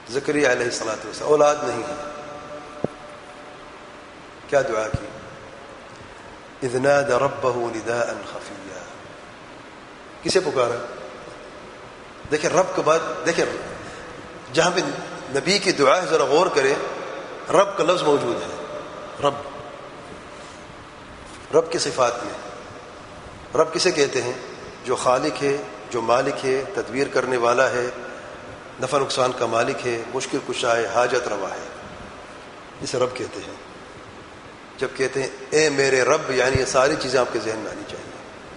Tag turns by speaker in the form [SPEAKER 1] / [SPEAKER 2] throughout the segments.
[SPEAKER 1] زکریا علیہ السلام اولاد نہیں ہے، کیا دعا کی؟ اذ نادى ربه نداء خفيا. کسے پکارا؟ دیکھیں رب کے بعد، دیکھیں جہاں پہ نبی کی دعا ہے ذرا غور کریں، رب کا لفظ موجود ہے. رب کی صفات میں رب کسے کہتے ہیں؟ جو خالق ہے، جو مالک ہے، تدبیر کرنے والا ہے، نفع نقصان کا مالک ہے، مشکل کشا ہے، حاجت روا ہے، اسے رب کہتے ہیں. جب کہتے ہیں اے میرے رب، یعنی یہ ساری چیزیں آپ کے ذہن میں آنی چاہیے.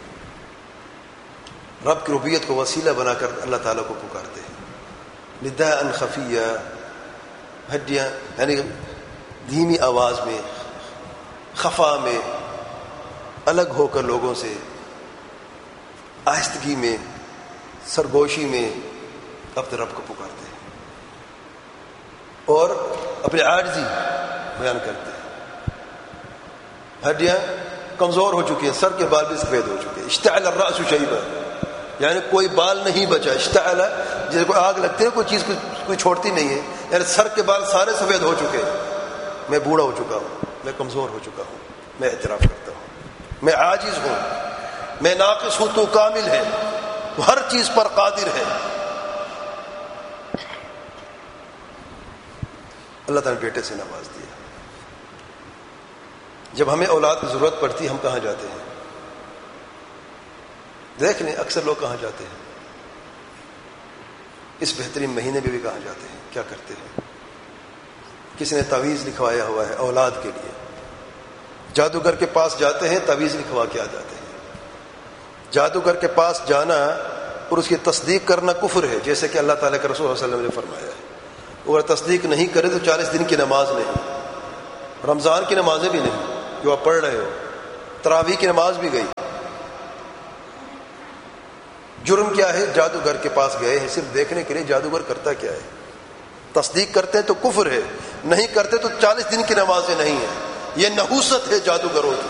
[SPEAKER 1] رب کی ربوبیت کو وسیلہ بنا کر اللہ تعالیٰ کو پکارتے ہیں. نداء خفیہ، ہڈیاں یعنی دھیمی آواز میں، خفا میں، الگ ہو کر لوگوں سے، آہستگی میں، سرگوشی میں اپنے رب کو پکارتے ہیں اور اپنی عاجزی بیان کرتے ہیں. ہڈیاں کمزور ہو چکی ہیں، سر کے بال بھی سفید ہو چکے ہیں. اشتعل الرأس شیبا، یعنی کوئی بال نہیں بچا. اشتعل جیسے کوئی آگ لگتی ہے، کوئی چیز کوئی چھوڑتی نہیں ہے، یعنی سر کے بال سارے سفید ہو چکے ہیں. میں بوڑھا ہو چکا ہوں، میں کمزور ہو چکا ہوں، میں اعتراف کرتا ہوں، میں عاجز ہوں، میں ناقص ہوں، تو کامل ہے، تو ہر چیز پر قادر ہے. اللہ تعالیٰ نے بیٹے سے نواز دیا. جب ہمیں اولاد کی ضرورت پڑتی ہے ہم کہاں جاتے ہیں؟ دیکھ لیں اکثر لوگ کہاں جاتے ہیں. اس بہترین مہینے میں بھی کہاں جاتے ہیں، کیا کرتے ہیں؟ کسی نے تعویذ لکھوایا ہوا ہے اولاد کے لیے، جادوگر کے پاس جاتے ہیں، تعویذ لکھوا کے آ جاتے ہیں. جادوگر کے پاس جانا اور اس کی تصدیق کرنا کفر ہے، جیسے کہ اللہ تعالیٰ کے رسول صلی اللہ علیہ وسلم نے فرمایا ہے. اگر تصدیق نہیں کرے تو 40 دن کی نماز نہیں، رمضان کی نمازیں بھی نہیں جو آپ پڑھ رہے ہو، تراویح کی نماز بھی گئی. جرم کیا ہے؟ جادوگر کے پاس گئے ہیں صرف دیکھنے کے لیے جادوگر کرتا کیا ہے. تصدیق کرتے ہیں تو کفر ہے، نہیں کرتے تو 40 دن کی نمازیں نہیں ہیں. یہ نحوست ہے جادوگروں کی.